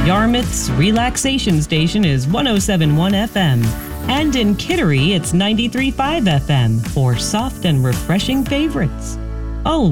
Yarmouth's relaxation station is 107.1 FM. And in Kittery, it's 93.5 FM for soft and refreshing favorites. Oh,